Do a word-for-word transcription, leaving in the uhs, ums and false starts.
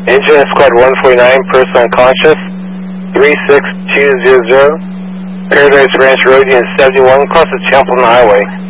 Engine Squad one forty-nine, person unconscious, three six two zero zero, Paradise Ranch Road, Unit seventy-one, across the Champlain Highway.